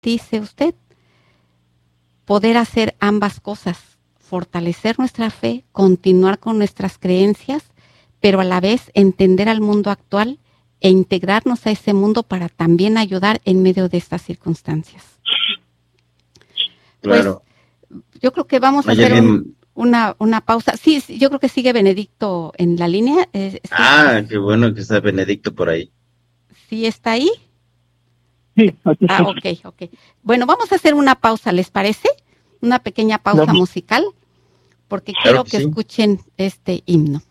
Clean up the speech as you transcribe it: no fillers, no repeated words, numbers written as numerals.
dice usted, poder hacer ambas cosas, fortalecer nuestra fe, continuar con nuestras creencias, pero a la vez entender al mundo actual e integrarnos a ese mundo para también ayudar en medio de estas circunstancias. Claro. Pues yo creo que vamos a hacer una pausa. Sí, yo creo que sigue Benedicto en la línea. Qué bueno que está Benedicto por ahí. ¿Sí está ahí? Sí, aquí estoy. Ok. Bueno, vamos a hacer una pausa, ¿les parece? Una pequeña pausa musical, porque quiero que escuchen este himno.